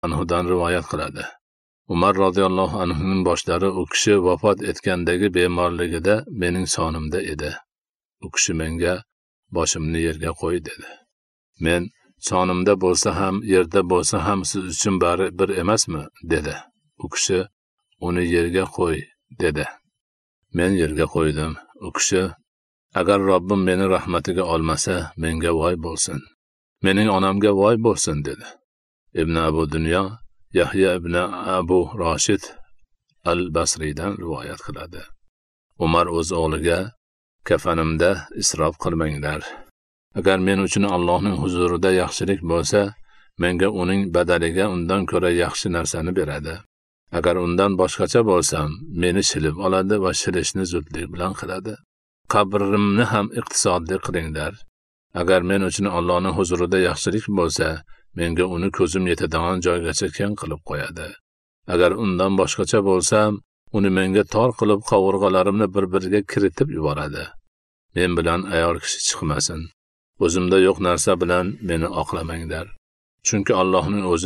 anhudan rivoyat qiladi. Umar roziyallohu anhuning boshlari u kishi vafot etgandagi bemorligida mening sonimda edi. U kishi menga boshimni yerga qo'y dedi. Men sonimda bo'lsa ham, yerda bo'lsa ham siz uchun bari bir emasmi dedi. U kishi uni yerga qo'y dedi. Men yerga qo'ydim. U kishi agar Robbim meni rahmatiga olmasa, menga voy bo'lsin. Mening onamga voy bo'lsin dedi. Ibn Abu Dunyo Yahya ibn Abu Rashid al-Basriydan rivoyat qiladi. Umar o'z o'g'liga kafanimda isrof qilmanglar. Agar men uchun Allohning huzurida yaxshilik bo'lsa, menga uning badaliga undan ko'ra yaxshi narsani beradi. Agar undan boshqacha bo'lsam, meni shilib oladi va shilishni zudlik bilan qiladi. Qabrimni ham iqtisodli qilinglar. Agar men uchun Allohning huzurida yaxshilik bo'lsa, menga uni ko'zim yetadigan joygacha keng qilib qo'yadi. Agar undan boshqacha bo'lsam, uni menga tor qilib qovurg'alarimni bir-biriga kiritib yuboradi. Men bilan ayol kishi chiqmasin. O'zimda yo'q narsa bilan meni oqlamanglar. Chunki Allohning o'zi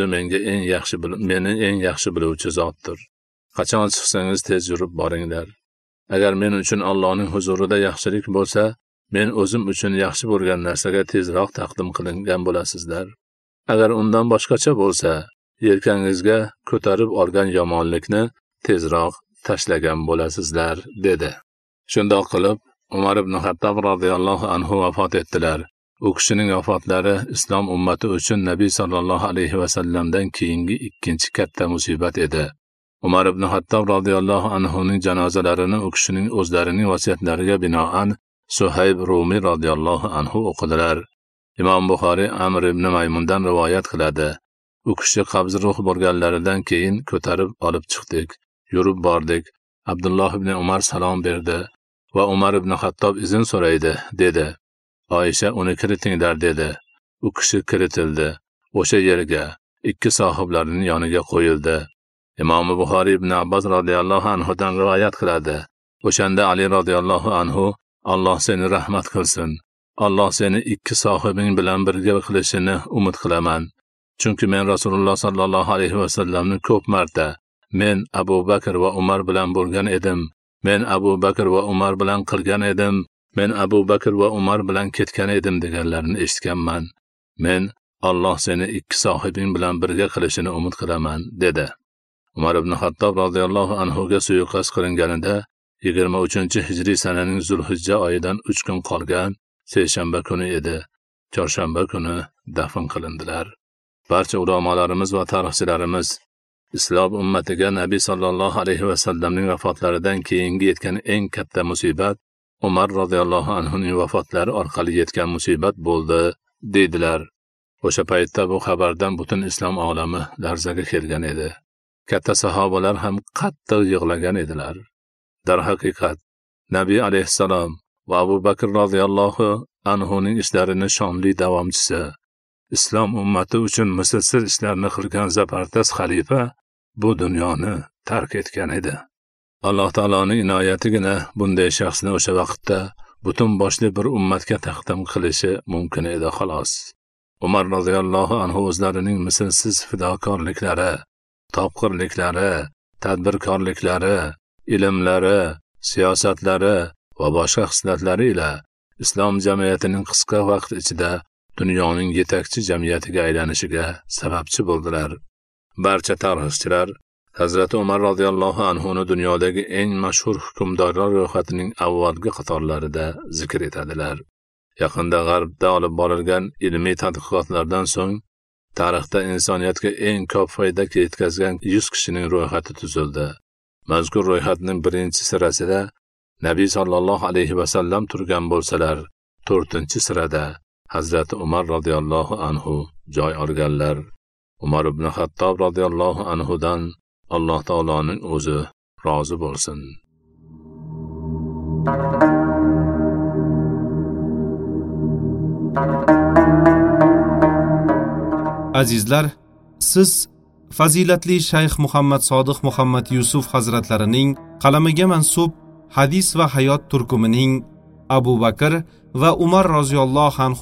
meni eng yaxshi biluvchi zotdir. Qachon chiqsangiz tez yurib boringlar. Agar men uchun Allohning huzurida yaxshilik bo'lsa, men o'zim uchun yaxshi bo'lgan narsaga tezroq taqdim qilingan bo'lasizlar. Agar undan boshqacha bo'lsa, yelkangizga ko'tarib olgan yomonlikni tezroq tashlagan bo'lasizlar dedi. Shundoq qilib, Umar ibn Xattob radhiyallohu anhu vafot etdilar. U kishining vafotlari islom ummati uchun Nabiy sallallohu alayhi va sallamdan keyingi ikkinchi katta musibat edi. Umar ibn Xattob radhiyallohu anhuning janozalarini u kishining o'zlarining vasiyatlariga binoan Suhayb Rumi radhiyallohu anhu o'qidilar. Imom Buxoriy Amr ibn Maymundan rivoyat qiladi. U kishi qabz ruh bo'lganlaridan keyin ko'tarib olib chiqdik. Yurib bordik. Abdulloh ibn Umar salom berdi va Umar ibn Xattob izn so'raydi dedi. Oysha uni kiritinglar dedi. U kishi kiritildi. O'sha yerga ikki sohiblarining yoniga qo'yildi. Imom Buxoriy ibn Abbos radhiyallohu anhudan rivoyat qiladi. O'shanda Ali radhiyallohu anhu Alloh seni rahmat qilsin. Alloh seni ikki sohibing bilan birga qilishini umid qilaman. Chunki men Rasululloh sallallohu alayhi va sallamni ko'p marta men Abu Bakr va Umar bilan bo'lgan edim. Men Abu Bakr va Umar bilan qilgan edim. Men Abu Bakr va Umar bilan ketgan edim deganlarini eshitganman. Men Alloh seni ikki sohibing bilan birga qilishini umid qilaman dedi. Umar ibn Xattob radhiyallohu anhu ga suiqasd qilinganida 23-hijriy sananing Zulhijja oyidan 3 kun qolgan seshanba kuni edi. Chorshanba kuni dafn qilindilar. Barcha ulamolarimiz va tarixchilarimiz islom ummatiga Nabiy sallallohu alayhi va sallamning vafotlaridan keyingi yetgan eng katta musibat Umar radhiyallohu anhuning vafotlari orqali yetgan musibat bo'ldi dedilar. O'sha paytda bu xabardan butun islom olami larzaga kelgan edi. Katta sahobalar ham qattiq yig'lagan edilar. Darhaqiqat, Nabiy alayhissalom va Abu Bakr radhiyallohu anhuning ishlarini shonli davomchisi, islom ummati uchun mislsiz ishlarni qilgan zafartas xalifa bu dunyoni tark etgan edi. Alloh taoloning inoyatigina bunday shaxsni o'sha vaqtda butun boshli bir ummatga taqdim qilishi mumkin edi xolos. Umar radhiyallohu anhu o'zlarining mislsiz fidokorliklari, topqirliklari, tadbirkorliklari, ilmlari, siyosatlari va boshqa xislatlari ila islom jamiyatining qisqa vaqt ichida dunyoning yetakchi jamiyatiga aylanishiga sababchi bo'ldilar. Barcha tarixchilar Hazrati Umar radhiyallohu anhuni dunyodagi eng mashhur hukmdorlar ro'yxatining avvalgi qatorlarida zikr etadilar. Yaqinda G'arbda olib borilgan ilmiy tadqiqotlardan so'ng tarixda insoniyatga eng ko'p foyda yetkazgan 100 kishining ro'yxati tuzildi. Mazkur ro'yxatning birinchi sirasida Nabiy sallallohu alayhi va sallam turgan bo'lsalar, 4-sirada Hazrati Umar radhiyallohu anhu joy olganlar. Umar ibn Xattob radhiyallohu anhudan Alloh taoloning o'zi rozi bo'lsin. Azizlar, siz fazilatli Shayx Muhammad Sodiq Muhammad Yusuf hazratlarining qalamiga mansub hadis va hayot turkumining Abu Bakr va Umar roziyallohu anhu